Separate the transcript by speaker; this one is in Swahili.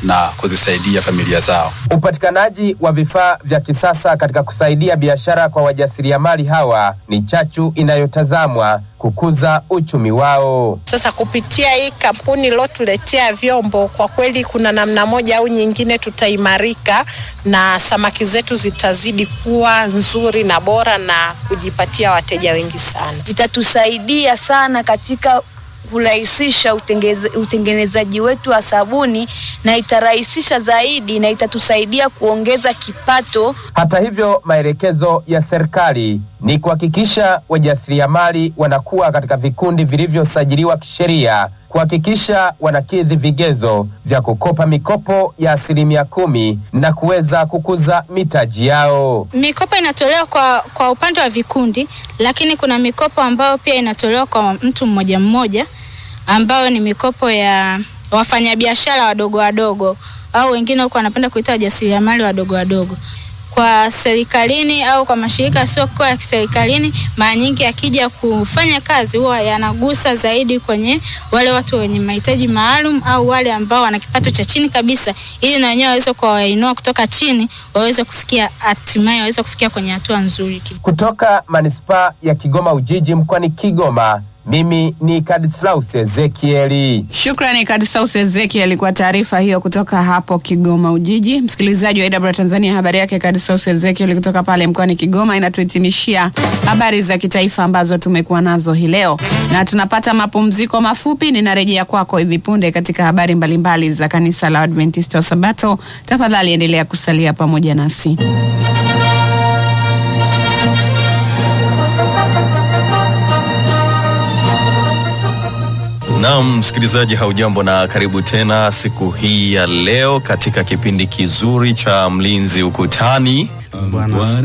Speaker 1: na kuzisaidia familia zao.
Speaker 2: Upatikanaji wa vifaa vya kisasa katika kusaidia biashara kwa wajasiriamali hawa ni chachu inayotazamwa kukuza uchumi wao.
Speaker 3: Sasa kupitia hii kampuni iliyotuletea vyombo, kwa kweli kuna namna moja au nyingine tutaimarika na samaki zetu zitazidi kuwa nzuri na bora na kujipatia wateja wengi sana.
Speaker 4: Vitatusaidia sana katika kurahisisha utengenezaji wetu wa sabuni, na itarahisisha zaidi na itatusaidia kuongeza kipato.
Speaker 2: Hata hivyo, maelekezo ya serikali ni kuhakikisha wajasiriamali wanakuwa katika vikundi vilivyosajiliwa kisheria, kuhakikisha wanakidhi vigezo vya kukopa mikopo ya 10% na kuweza kukuza mitaji yao.
Speaker 5: Mikopo inatolewa kwa upande wa vikundi, lakini kuna mikopo ambayo pia inatolewa kwa mtu mmoja mmoja, ambayo ni mikopo ya wafanyabiashara wadogo wadogo, au wengine huko wanapenda kuita wajasiriamali wadogo wadogo. Kwa serikalini au kwa mashirika sio kwa serikalini, mara nyingi akija kufanya kazi huwa yanagusa zaidi kwenye wale watu wenye mahitaji maalum au wale ambao wana kipato cha chini kabisa, ili na wenyewe waweze kuwainua kutoka chini waweze kufikia hatimaye waweze kufikia kwenye hatua nzuri.
Speaker 2: Kutoka Manispaa ya Kigoma Ujiji mkoani Kigoma, mimi ni Kadislaus Ezekieli.
Speaker 6: Shukrani Kadislaus Ezekieli kwa taarifa hiyo kutoka hapo Kigoma Ujiji. Msikilizaji wa AWR Tanzania, habari yake Kadislaus Ezekieli kutoka pale mkoani Kigoma inatuhitimishia habari za kitaifa ambazo tumekuwa nazo hii leo, na tunapata mapumziko mafupi. Ninarejea kwako hivi punde katika habari mbalimbali za kanisa la Adventista wa Sabato. Tafadhali endelea kusalia pamoja nasi.
Speaker 7: Naam, msikilizaji, haujambo na karibu tena siku hii ya leo katika kipindi kizuri cha Mlinzi Ukutani.